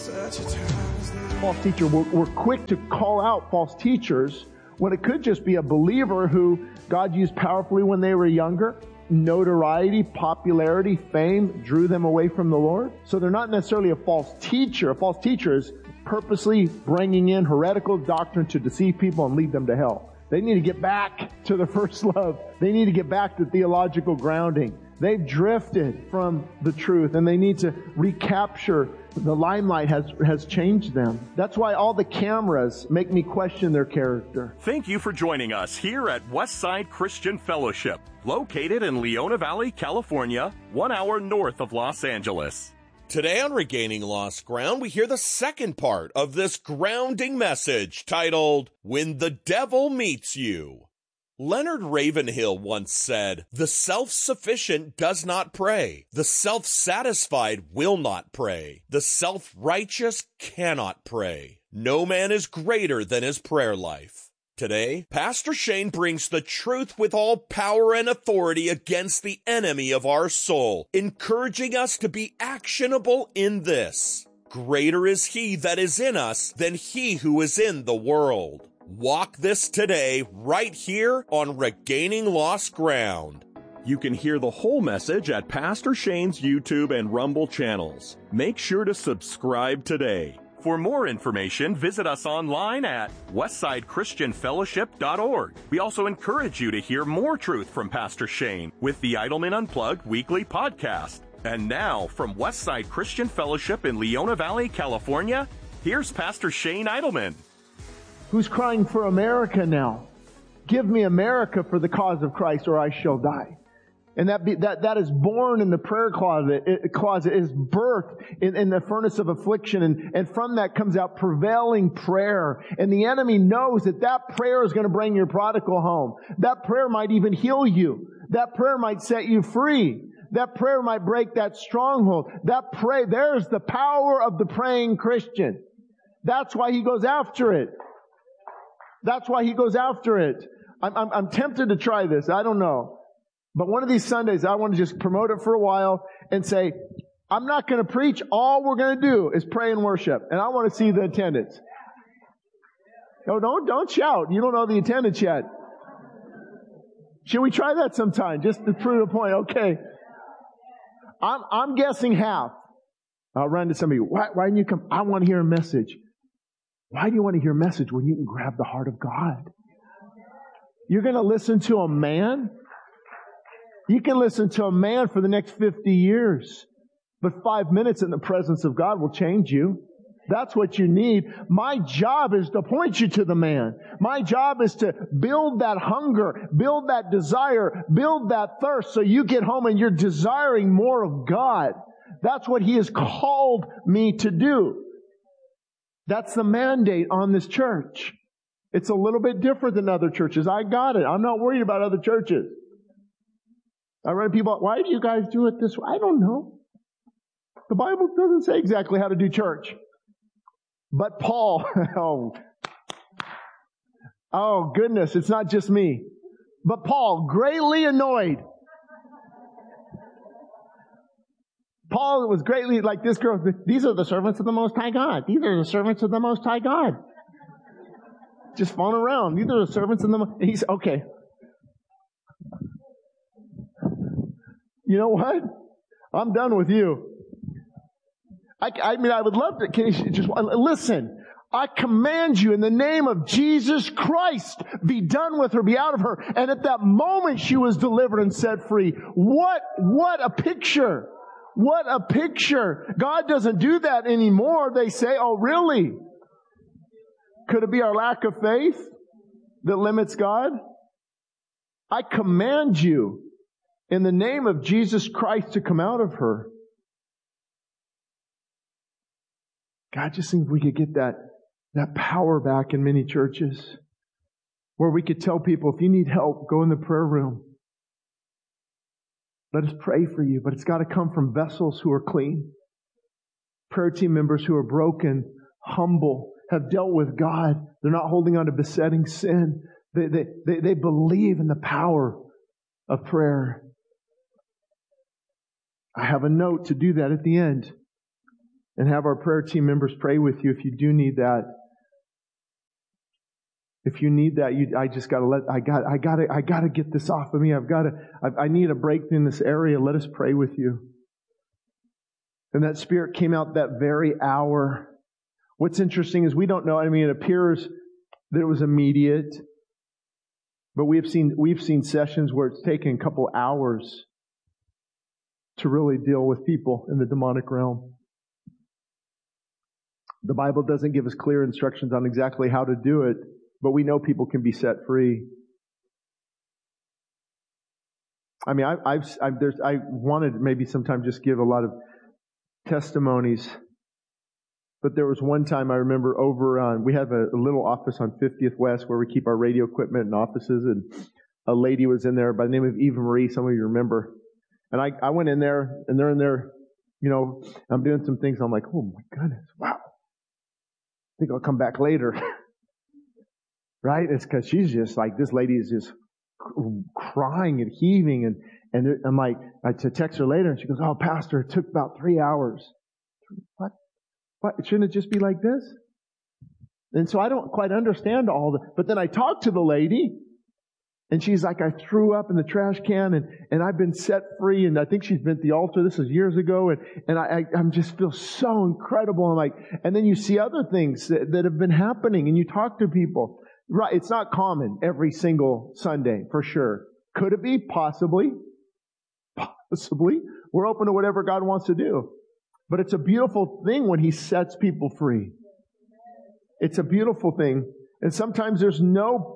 False teacher, we're quick to call out false teachers when it could just be a believer who God used powerfully when they were younger. Notoriety, popularity, fame drew them away from the Lord. So they're not necessarily a false teacher. A false teacher is purposely bringing in heretical doctrine to deceive people and lead them to hell. They need to get back to their first love. They need to get back to theological grounding. They've drifted from the truth and they need to recapture. The limelight has changed them. That's why all the cameras make me question their character. Thank you for joining us here at Westside Christian Fellowship, located in Leona Valley, California, 1 hour north of Los Angeles. Today on Regaining Lost Ground, we hear the second part of this grounding message titled, When the Devil Meets You. Leonard Ravenhill once said, "The self-sufficient does not pray. The self-satisfied will not pray. The self-righteous cannot pray. No man is greater than his prayer life." Today, Pastor Shane brings the truth with all power and authority against the enemy of our soul, encouraging us to be actionable in this. Greater is he that is in us than he who is in the world. Walk this today right here on Regaining Lost Ground. You can hear the whole message at Pastor Shane's YouTube and Rumble channels. Make sure to subscribe today. For more information, visit us online at westsidechristianfellowship.org. We also encourage you to hear more truth from Pastor Shane with the Idleman Unplugged weekly podcast. And now, from Westside Christian Fellowship in Leona Valley, California, here's Pastor Shane Idleman. Who's crying for America now? Give me America for the cause of Christ or I shall die. And that is born in the prayer closet. Is birthed in the furnace of affliction. And from that comes out prevailing prayer. And the enemy knows that prayer is going to bring your prodigal home. That prayer might even heal you. That prayer might set you free. That prayer might break that stronghold. There's the power of the praying Christian. That's why he goes after it. That's why he goes after it. I'm tempted to try this. I don't know. But one of these Sundays, I want to just promote it for a while and say, I'm not going to preach. All we're going to do is pray and worship. And I want to see the attendance. No, don't shout. You don't know the attendance yet. Should we try that sometime? Just to prove a point. Okay. I'm guessing half. I'll run to somebody. Why didn't you come? I want to hear a message. Why do you want to hear a message when you can grab the heart of God? You're going to listen to a man? You can listen to a man for the next 50 years. But 5 minutes in the presence of God will change you. That's what you need. My job is to point you to the man. My job is to build that hunger, build that desire, build that thirst so you get home and you're desiring more of God. That's what He has called me to do. That's the mandate on this church. It's a little bit different than other churches. I got it. I'm not worried about other churches. I run people, why do you guys do it this way? I don't know. The Bible doesn't say exactly how to do church. But Paul, oh goodness, it's not just me. But Paul, greatly annoyed. Paul was greatly like this girl. These are the servants of the Most High God. These are the servants of the Most High God. Just fawning around. These are the servants of the Most. He's okay. You know what? I'm done with you. I mean, I would love to. Can you just listen? I command you in the name of Jesus Christ, be done with her, be out of her. And at that moment, she was delivered and set free. What a picture. What a picture. God doesn't do that anymore. They say, oh, really? Could it be our lack of faith that limits God? I command you in the name of Jesus Christ to come out of her. God, just think if we could get that power back in many churches where we could tell people, if you need help, go in the prayer room. Let us pray for you, but it's got to come from vessels who are clean. Prayer team members who are broken, humble, have dealt with God. They're not holding on to besetting sin. They believe in the power of prayer. I have a note to do that at the end. and have our prayer team members pray with you if you do need that. If you need that, I gotta get this off of me. I need a breakthrough in this area. Let us pray with you. And that Spirit came out that very hour. What's interesting is we don't know. I mean, it appears that it was immediate, but we've seen sessions where it's taken a couple hours to really deal with people in the demonic realm. The Bible doesn't give us clear instructions on exactly how to do it, but we know people can be set free. I mean, I wanted maybe sometime just give a lot of testimonies, but there was one time I remember over on, we have a little office on 50th West where we keep our radio equipment and offices, and a lady was in there by the name of Eva Marie. Some of you remember. And I went in there, and they're in there, I'm doing some things. I'm like, oh my goodness, wow. I think I'll come back later. Right? It's because she's just like, this lady is just crying and heaving. And I'm like, I text her later, and she goes, oh, Pastor, it took about 3 hours. What? Shouldn't it just be like this? And so I don't quite understand but then I talked to the lady, and she's like, I threw up in the trash can, and I've been set free, and I think she's been at the altar. This was years ago, and I'm just feel so incredible. And and then you see other things that have been happening, and you talk to people. Right, it's not common every single Sunday, for sure. Could it be? Possibly. Possibly. We're open to whatever God wants to do. But it's a beautiful thing when He sets people free. It's a beautiful thing. And sometimes there's no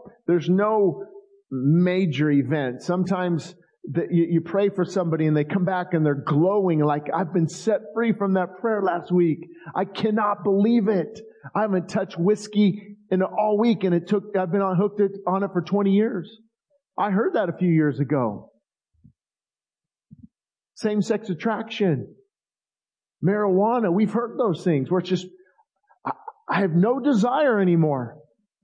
major event. Sometimes you pray for somebody and they come back and they're glowing like, I've been set free from that prayer last week. I cannot believe it. I haven't touched whiskey in all week, and I've been hooked on it for 20 years. I heard that a few years ago. Same-sex attraction, marijuana, we've heard those things where it's just, I have no desire anymore.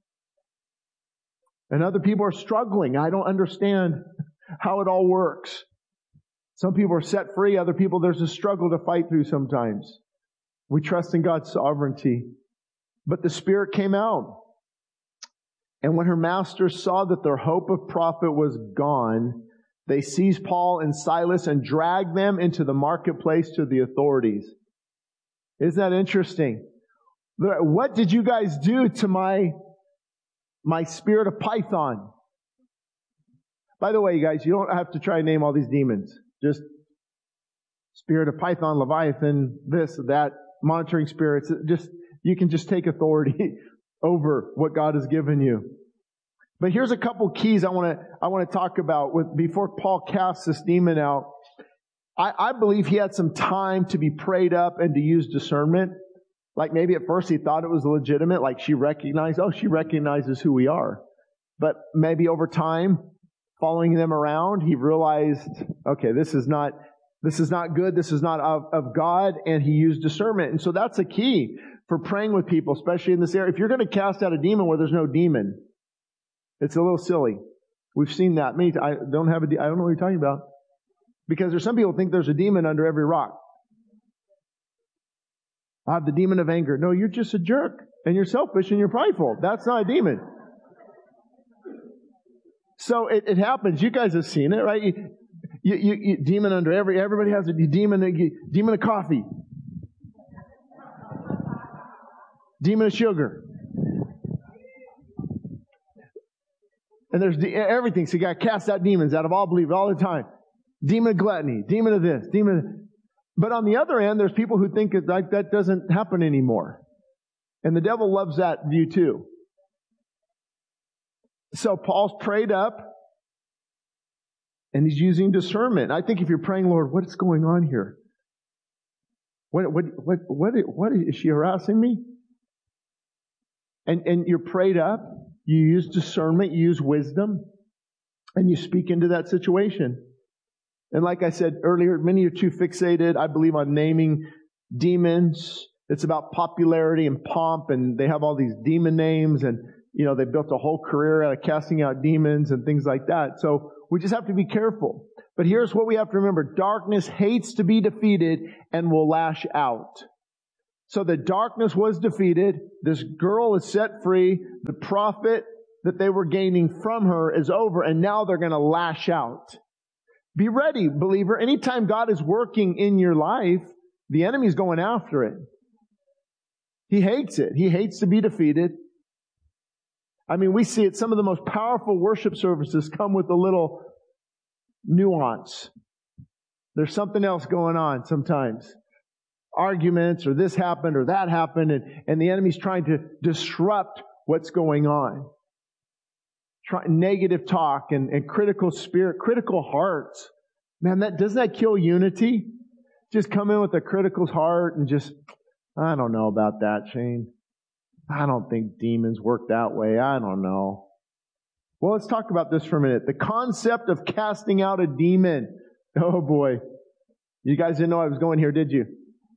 And other people are struggling. I don't understand how it all works. Some people are set free. Other people, there's a struggle to fight through sometimes. We trust in God's sovereignty. But the Spirit came out. And when her masters saw that their hope of profit was gone, they seized Paul and Silas and dragged them into the marketplace to the authorities. Isn't that interesting? What did you guys do to my spirit of Python? By the way, you guys, you don't have to try and name all these demons. Just spirit of Python, Leviathan, this, that, monitoring spirits. You can just take authority over what God has given you. But here's a couple keys I want to talk about before Paul casts this demon out. I believe he had some time to be prayed up and to use discernment. Like maybe at first he thought it was legitimate, like she recognizes who we are. But maybe over time, following them around, he realized, okay, this is not good, this is not of God, and he used discernment. And so that's a key for praying with people, especially in this area. If you're going to cast out a demon where there's no demon, it's a little silly. We've seen that. I don't know what you're talking about. Because there's some people who think there's a demon under every rock. I have the demon of anger. No, you're just a jerk. And you're selfish and you're prideful. That's not a demon. So it happens. You guys have seen it, right? You demon under everybody has a demon of coffee. Demon of sugar. And there's everything. So you got to cast out demons out of all believers all the time. Demon of gluttony. Demon of this. But on the other end, there's people who think that doesn't happen anymore. And the devil loves that view too. So Paul's prayed up. And he's using discernment. I think if you're praying, Lord, what is going on here? What is she harassing me? And you're prayed up. You use discernment, you use wisdom, and you speak into that situation. And like I said earlier, many are too fixated, I believe, on naming demons. It's about popularity and pomp, and they have all these demon names, and they built a whole career out of casting out demons and things like that. So we just have to be careful. But here's what we have to remember. Darkness hates to be defeated and will lash out. So the darkness was defeated. This girl is set free. The profit that they were gaining from her is over, and now they're going to lash out. Be ready, believer. Anytime God is working in your life, the enemy's going after it. He hates it. He hates to be defeated. I mean, we see it. Some of the most powerful worship services come with a little nuance. There's something else going on sometimes. Arguments, or this happened or that happened, and the enemy's trying to disrupt what's going on. Negative talk and critical spirit, critical hearts. Man, doesn't that kill unity? Just come in with a critical heart and just, I don't know about that, Shane. I don't think demons work that way. I don't know. Well, let's talk about this for a minute. The concept of casting out a demon. Oh boy. You guys didn't know I was going here, did you?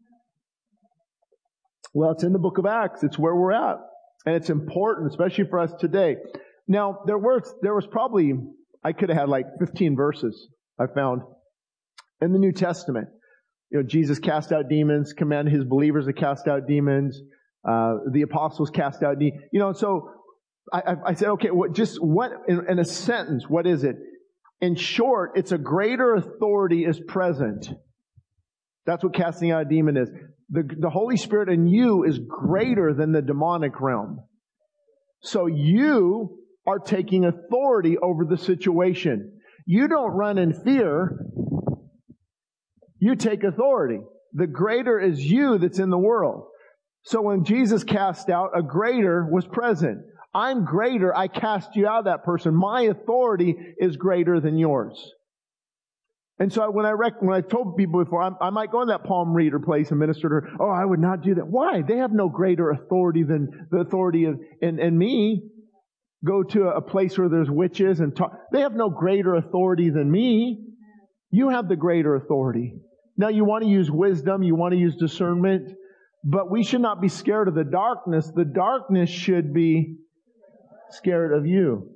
Well, it's in the book of Acts. It's where we're at. And it's important, especially for us today. Now, there was probably, I could have had like 15 verses I found in the New Testament. You know, Jesus cast out demons, commanded His believers to cast out demons. The apostles cast out demons. You know, so I said, okay, in a sentence, what is it? In short, it's a greater authority is present. That's what casting out a demon is. The Holy Spirit in you is greater than the demonic realm. So you are taking authority over the situation. You don't run in fear. You take authority. The greater is you that's in the world. So when Jesus cast out, a greater was present. I'm greater. I cast you out of that person. My authority is greater than yours. And so when I told people before, I might go in that palm reader place and minister to her. Oh, I would not do that. Why? They have no greater authority than the authority in me. Go to a place where there's witches and talk. They have no greater authority than me. You have the greater authority. Now you want to use wisdom. You want to use discernment. But we should not be scared of the darkness. The darkness should be scared of you.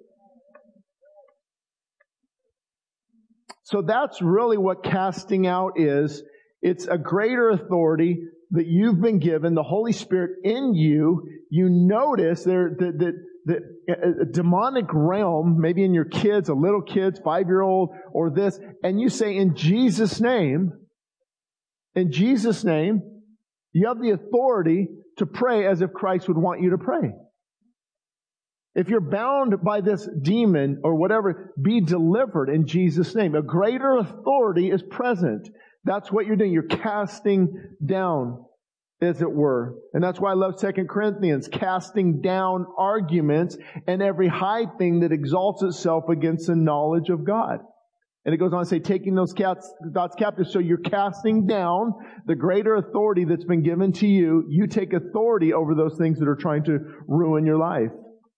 So that's really what casting out is. It's a greater authority that you've been given, the Holy Spirit in you. You notice the demonic realm, maybe in your kids, a little kids, 5-year-old or this, and you say, in Jesus' name, you have the authority to pray as if Christ would want you to pray. If you're bound by this demon or whatever, be delivered in Jesus' name. A greater authority is present. That's what you're doing. You're casting down, as it were. And that's why I love 2 Corinthians, casting down arguments and every high thing that exalts itself against the knowledge of God. And it goes on to say, taking those thoughts captive. So you're casting down the greater authority that's been given to you. You take authority over those things that are trying to ruin your life.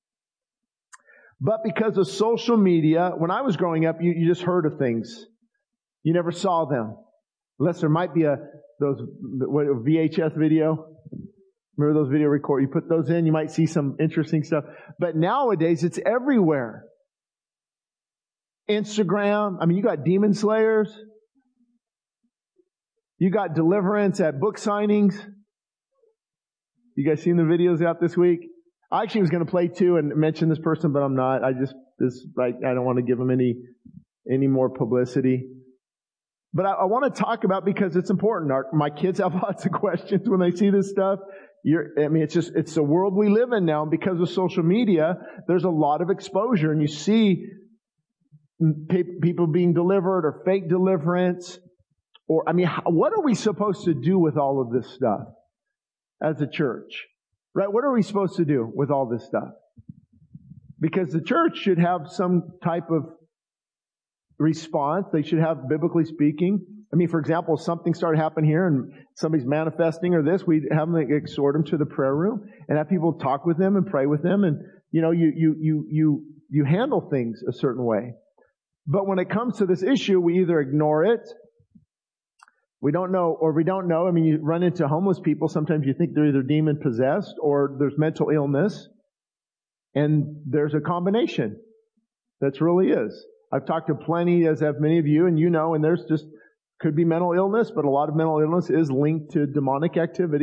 But because of social media, when I was growing up, you just heard of things. You never saw them. Unless there might be VHS video. Remember those video recorders? You put those in, you might see some interesting stuff. But nowadays, it's everywhere. Instagram. I mean, you got demon slayers. You got deliverance at book signings. You guys seen the videos out this week? I actually was going to play two and mention this person, but I'm not. I don't want to give them any more publicity. But I want to talk about, because it's important. My kids have lots of questions when they see this stuff. It's the world we live in now. And because of social media, there's a lot of exposure, and you see people being delivered or fake deliverance. What are we supposed to do with all of this stuff as a church? Right? What are we supposed to do with all this stuff? Because the church should have some type of response. They should have, biblically speaking. For example, if something started happening here and somebody's manifesting or this, we'd have them exhort them to the prayer room and have people talk with them and pray with them. And, you handle things a certain way. But when it comes to this issue, we either ignore it, we don't know. You run into homeless people. Sometimes you think they're either demon possessed or there's mental illness. And there's a combination. That's really is. I've talked to plenty, as have many of you, and and there's just, could be mental illness, but a lot of mental illness is linked to demonic activity.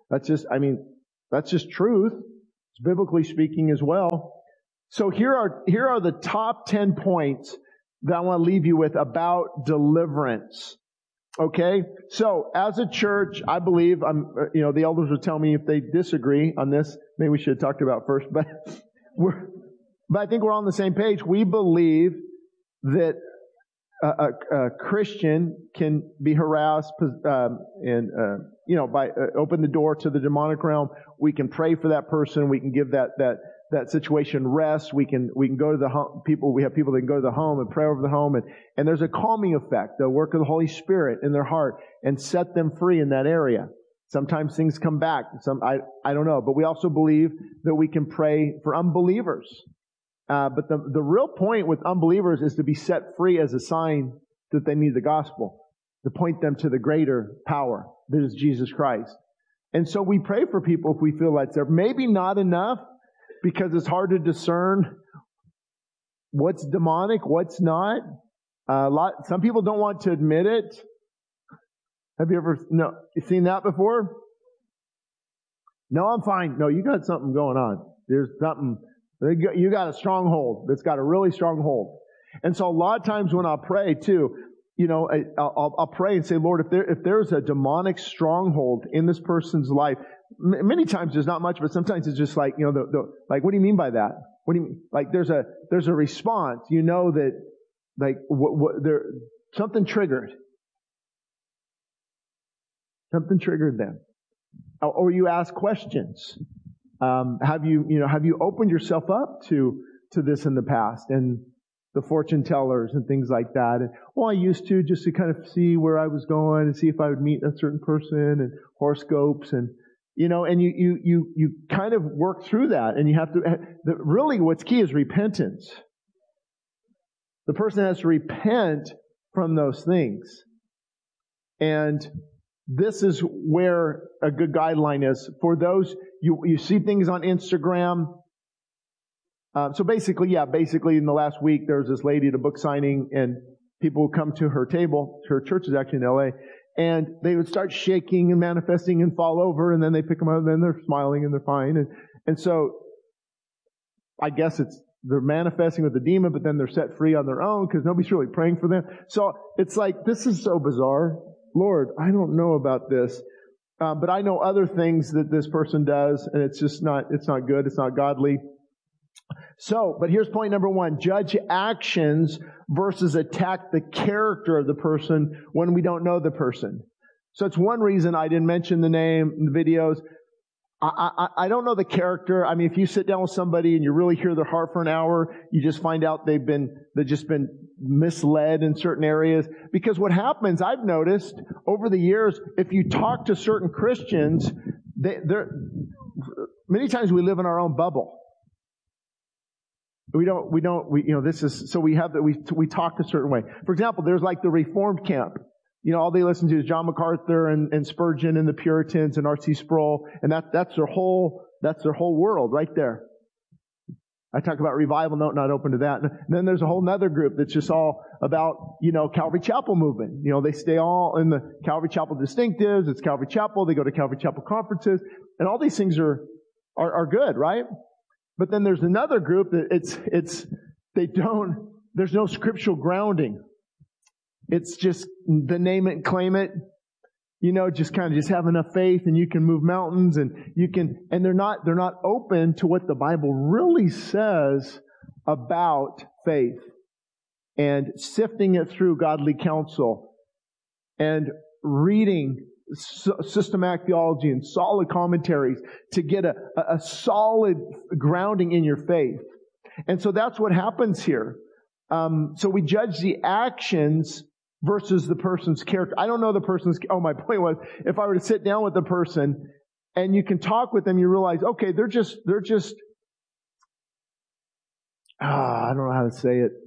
That's just truth. It's biblically speaking as well. So here are the top 10 points that I want to leave you with about deliverance. Okay? So, as a church, I believe, the elders will tell me if they disagree on this. Maybe we should have talked about it first, but I think we're on the same page. We believe that a Christian can be harassed by open the door to the demonic realm. We can pray for that person. We can give that situation rest. We can go to the home, we have people that can go to the home and pray over the home, and there's a calming effect, the work of the Holy Spirit in their heart, and set them free in that area. Sometimes things come back. I don't know, but we also believe that we can pray for unbelievers. But the real point with unbelievers is to be set free as a sign that they need the gospel, to point them to the greater power that is Jesus Christ. And so we pray for people if we feel like they're maybe not enough, because it's hard to discern what's demonic, what's not. Some people don't want to admit it. Have you ever seen that before? No, I'm fine. No, you got something going on. There's something. You got a stronghold that's got a really strong hold. And so a lot of times when I pray too, I'll pray and say, Lord, if there's a demonic stronghold in this person's life, many times there's not much, but sometimes it's just like, like, what do you mean by that? What do you mean? Like, there's a response. You know that, like, something triggered. Something triggered them. Or you ask questions. Have you opened yourself up to this in the past, and the fortune tellers and things like that? And, I used to, just to kind of see where I was going and see if I would meet a certain person, and horoscopes, and and you kind of work through that, and you have to. Really, what's key is repentance. The person has to repent from those things, and this is where a good guideline is for those. You see things on Instagram. So basically in the last week, there was this lady at a book signing, and people would come to her table. Her church is actually in LA. And they would start shaking and manifesting and fall over, and then they pick them up, and then they're smiling and they're fine. And so I guess they're manifesting with the demon, but then they're set free on their own because nobody's really praying for them. So it's like, this is so bizarre. Lord, I don't know about this. But I know other things that this person does, and it's not good. It's not godly. So, but here's point number 1. Judge actions versus attack the character of the person when we don't know the person. So it's one reason I didn't mention the name in the videos. I don't know the character. I mean, if you sit down with somebody and you really hear their heart for an hour, you just find out they've just been misled in certain areas. Because what happens, I've noticed over the years, if you talk to certain Christians, many times we live in our own bubble. We talk a certain way. For example, there's like the Reformed camp. All they listen to is John MacArthur and Spurgeon and the Puritans and R.C. Sproul, and that's their whole world right there. I talk about revival, not open to that. And then there's a whole nother group that's just all about, Calvary Chapel movement. They stay all in the Calvary Chapel distinctives. It's Calvary Chapel. They go to Calvary Chapel conferences, and all these things are good, right? But then there's another group that there's no scriptural grounding. It's just the name it and claim it. Just kind of just have enough faith and you can move mountains, and they're not open to what the Bible really says about faith, and sifting it through godly counsel and reading systematic theology and solid commentaries to get a solid grounding in your faith. And so that's what happens here. So we judge the actions versus the person's character. I don't know the person's. My point was, if I were to sit down with the person and you can talk with them, you realize, okay, they're just. I don't know how to say it.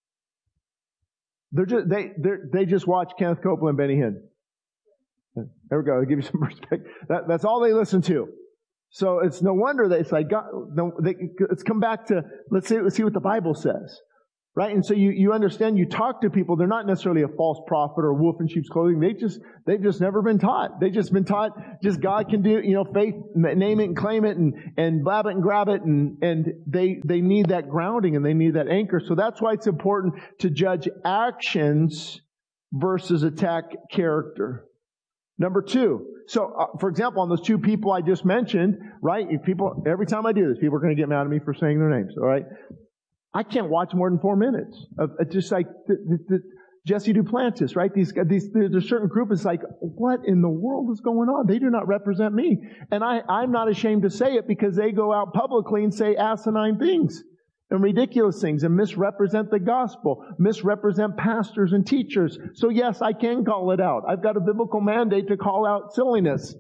They just watch Kenneth Copeland and Benny Hinn. There we go. I'll give you some respect. That's all they listen to. So it's no wonder that it's like God. Let's come back to let's see what the Bible says. Right? And so you understand, you talk to people, they're not necessarily a false prophet or a wolf in sheep's clothing. They've just never been taught. They've just been taught just God can do, faith, name it and claim it and blab it and grab it. And they need that grounding and they need that anchor. So that's why it's important to judge actions versus attack character. Number two. So, for example, on those two people I just mentioned, right? Every time I do this, people are going to get mad at me for saying their names, all right? I can't watch more than 4 minutes of just like Jesse Duplantis, right? There's a certain group. It's like, what in the world is going on? They do not represent me, and I'm not ashamed to say it because they go out publicly and say asinine things and ridiculous things and misrepresent the gospel, misrepresent pastors and teachers. So yes, I can call it out. I've got a biblical mandate to call out silliness,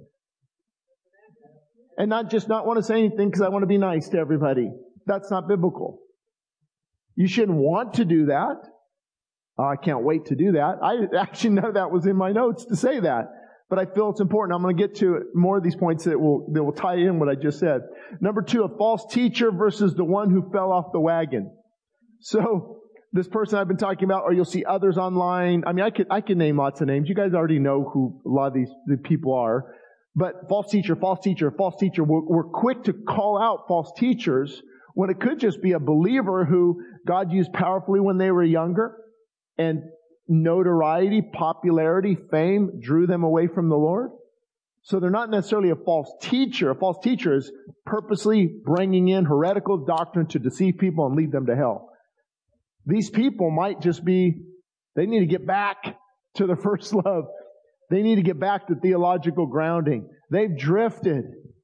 and not want to say anything because I want to be nice to everybody. That's not biblical. You shouldn't want to do that. I can't wait to do that. Actually, none of that was in my notes to say that. But I feel it's important. I'm going to get to more of these points that will tie in what I just said. Number two, a false teacher versus the one who fell off the wagon. So, this person I've been talking about, or you'll see others online. I mean, I could name lots of names. You guys already know who a lot of the people are. But false teacher, false teacher, false teacher. We're quick to call out false teachers when it could just be a believer who God used powerfully when they were younger, and notoriety, popularity, fame drew them away from the Lord. So they're not necessarily a false teacher. A false teacher is purposely bringing in heretical doctrine to deceive people and lead them to hell. These people might just be, they need to get back to their first love. They need to get back to theological grounding. They've drifted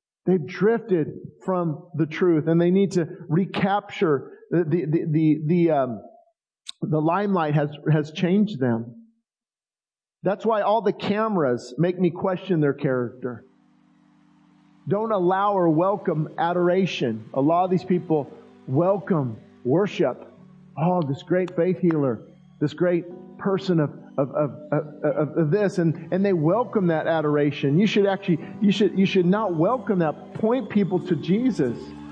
from the truth, and they need to recapture the limelight has changed them. That's why all the cameras make me question their character. Don't allow or welcome adoration. A lot of these people welcome worship. Oh, this great faith healer, this great person of this, and they welcome that adoration. You should not welcome that. Point people to Jesus.